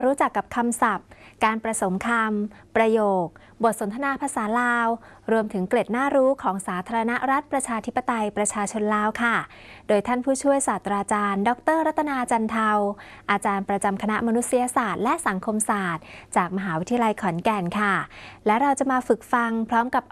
รู้จักกับคำศัพท์การผสมคำประโยคบทสนทนาภาษาลาวรวมถึงเกร็ดน่ารู้ของสาธารณรัฐประชาธิปไตยประชาชนลาวค่ะโดยท่านผู้ช่วยศาสตราจารย์ดร.รัตนาจันเทาอาจารย์ประจำคณะมนุษยศาสตร์และสังคมศาสตร์จากมหาวิทยาลัยขอนแก่นค่ะและเราจะมาฝึกฟังพร้อมกับ